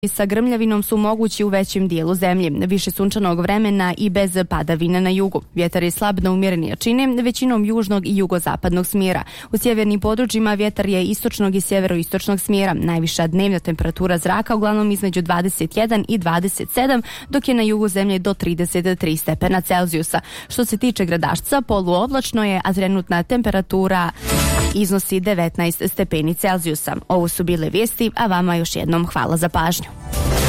sa grmljavinom su mogući u većem dijelu zemlje, više sunčanog vremena i bez padavina na jugu. Vjetar je slab na umjerene jačine, većinom južnog i jugozapadnog smjera. U sjevernim područjima vjetar je istočnog i sjeveroistočnog smjera. Najviša dnevna temperatura zraka uglavnom između 21 i 27, dok je na jugu zemlje do 33 stepena Celzijusa. Što se tiče Gradašca, poluoblačno je, a trenutna temperatura iznosi 19 stepeni Celzijusa. Ovo su bile vijesti, a vama još jednom hvala za pažnju.